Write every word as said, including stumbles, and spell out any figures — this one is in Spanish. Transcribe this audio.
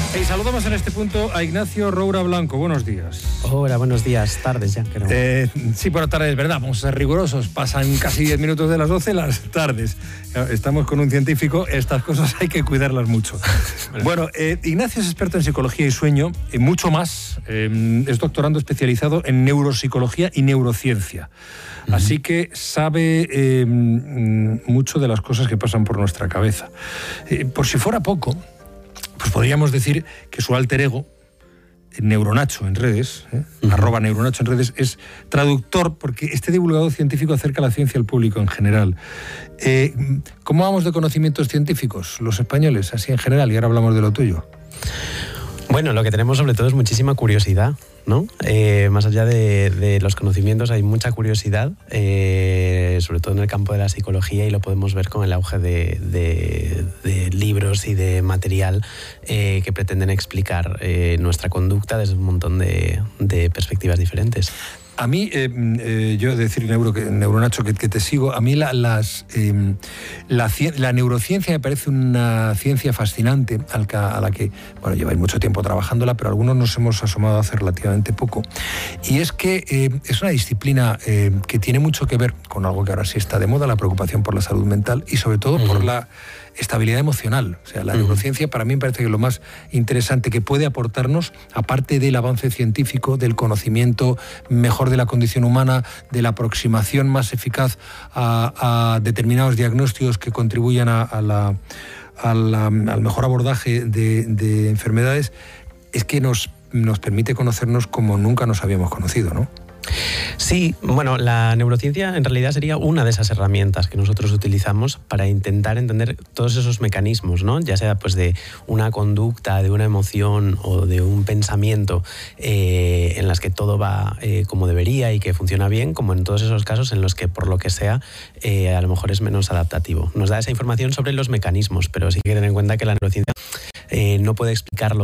Y saludamos en este punto a Ignacio Roura Blanco. Buenos días. Hola, buenos días. Tardes ya. Creo. Eh, sí, por la tarde, es verdad. Vamos a ser rigurosos. Pasan casi diez minutos de las doce las tardes. Estamos con un científico. Estas cosas hay que cuidarlas mucho. Bueno, eh, Ignacio es experto en psicología y sueño. Y mucho más. Eh, es doctorando especializado en neuropsicología y neurociencia. Uh-huh. Así que sabe eh, mucho de las cosas que pasan por nuestra cabeza. Eh, por si fuera poco, pues podríamos decir que su alter ego, Neuronacho en redes, ¿eh? uh-huh. arroba Neuronacho en redes, es traductor, porque este divulgador científico acerca la ciencia al público en general. Eh, ¿Cómo vamos de conocimientos científicos los españoles, así en general? Y ahora hablamos de lo tuyo. Bueno, lo que tenemos sobre todo es muchísima curiosidad, ¿no? Eh, más allá de, de los conocimientos hay mucha curiosidad, eh, sobre todo en el campo de la psicología, y lo podemos ver con el auge de, de, de libros y de material eh, que pretenden explicar eh, nuestra conducta desde un montón de, de perspectivas diferentes. A mí, eh, eh, yo decir, Neuro, que, Neuronacho, que, que te sigo, a mí la, las, eh, la, la neurociencia me parece una ciencia fascinante al que, a la que, bueno, lleváis mucho tiempo trabajándola, pero algunos nos hemos asomado hace relativamente poco. Y es que eh, es una disciplina eh, que tiene mucho que ver con algo que ahora sí está de moda, la preocupación por la salud mental y sobre todo uh-huh. por la estabilidad emocional. O sea, la uh-huh. neurociencia para mí me parece que es lo más interesante que puede aportarnos, aparte del avance científico, del conocimiento mejor de la condición humana, de la aproximación más eficaz a, a determinados diagnósticos que contribuyan a, a la, a la, al mejor abordaje de, de enfermedades, es que nos, nos permite conocernos como nunca nos habíamos conocido, ¿no? Sí, bueno, la neurociencia en realidad sería una de esas herramientas que nosotros utilizamos para intentar entender todos esos mecanismos, ¿no? Ya sea pues de una conducta, de una emoción o de un pensamiento eh, en las que todo va eh, como debería y que funciona bien, como en todos esos casos en los que por lo que sea eh, a lo mejor es menos adaptativo. Nos da esa información sobre los mecanismos, pero sí hay que tener en cuenta que la neurociencia eh, no puede explicarlo